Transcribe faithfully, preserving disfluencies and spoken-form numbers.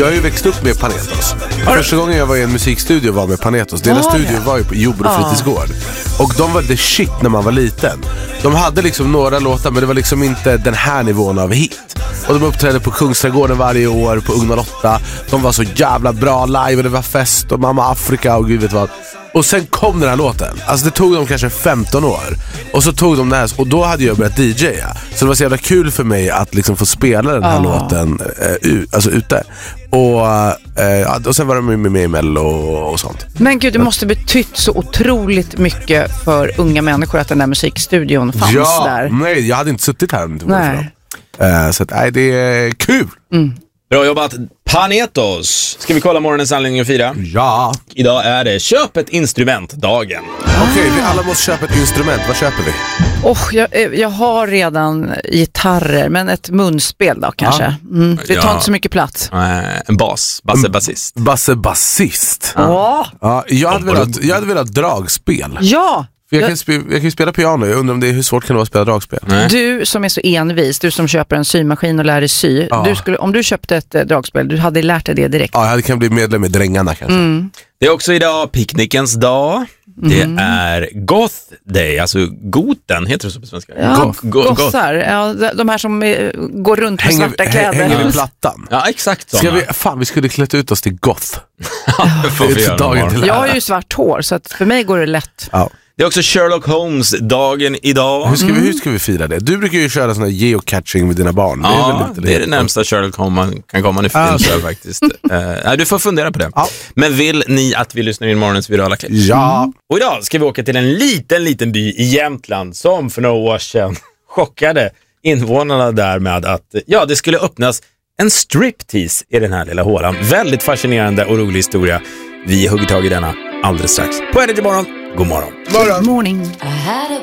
Jag har ju växt upp med Panetos. Första gången jag var i en musikstudio var med Panetos. Deras var studio det? var ju på Jordbro Ja. fritidsgård. Och de var the shit när man var liten. De hade liksom några låtar, men det var liksom inte den här nivån av hit. Och de uppträdde på Kungsträdgården varje år, på Ugna Lotta. De var så jävla bra live, och det var fest och Mamma Afrika och gud vet vad. Och sen kom den här låten. Alltså det tog dem kanske femton år. Och så tog de det här, och då hade jag börjat D J:a. Så det var så jävla kul för mig att liksom få spela den här Ah. låten eh, u- alltså ute. Och, eh, och sen var de med mig i Mello och, och sånt. Men gud, det måste betytt så otroligt mycket för unga människor att den där musikstudion fanns ja, där. Nej, jag hade inte suttit här om det inte vore för dem. Nej. Eh, Så att, nej, det är kul. Mm. Bra jobbat, Panetos. Ska vi kolla morgonens anledning att fira? Ja. Idag är det köp ett instrument-dagen. Okej, vi alla måste köpa ett instrument. Vad köper vi? Oh, jag, jag har redan gitarrer, men ett munspel då kanske. Mm. Det tar Ja. inte så mycket plats. Eh, en bas, basse, basist. Basse basist. Ja. Ja, jag, hade velat, jag hade velat dragspel. Ja. För jag, Jag- kan spe, jag kan ju spela piano. Jag undrar om det är, hur svårt kan det vara att spela dragspel? Nej. Du som är så envis, du som köper en symaskin och lär dig sy. Ja. Du skulle, om du köpte ett eh, dragspel, du hade lärt dig det direkt. Ja, jag hade kan bli medlem i Drängarna kanske. Mm. Det är också idag picknickens dag. Det är Goth Day, alltså goten, heter det så på svenska? Ja, Goth. Go- goth. gossar. Ja, de- de här som eh, går runt med Hänger, svarta hä- kläder. hänger vi plattan? Ja, exakt så. Ska vi, fan, vi skulle klätt ut oss till goth. Det får vi Det är göra dagen imorgon. till. Jag har ju svart hår, så att för mig går det lätt. Ja. Det är också Sherlock Holmes-dagen idag. Hur, ska vi, hur ska vi fira det? Du brukar ju köra sån här geocaching med dina barn. Det är Ja, väl inte det är det närmsta Sherlock Holmes man kan komma. Nu Ah, finns det faktiskt. Uh, nej, du får fundera på det. Ja. Men vill ni att vi lyssnar in morgonens virala klipp? Ja. Och idag ska vi åka till en liten, liten by i Jämtland som för några år sedan chockade invånarna där med att ja, det skulle öppnas en striptease i den här lilla hålan. Väldigt fascinerande och rolig historia. Vi hugger tag i denna alldeles strax. På Energy Morgon, god morgon. Morning.